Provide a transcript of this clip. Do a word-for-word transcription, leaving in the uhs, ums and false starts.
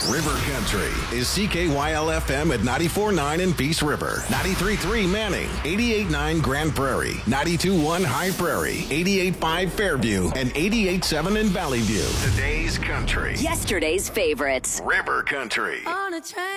River Country is C K Y L F M at ninety-four point nine in Peace River, ninety-three point three Manning, eighty-eight point nine Grand Prairie, ninety-two point one High Prairie, eighty-eight point five Fairview, and eighty-eight point seven in Valley View. Today's country. Yesterday's favorites. River Country. On a train.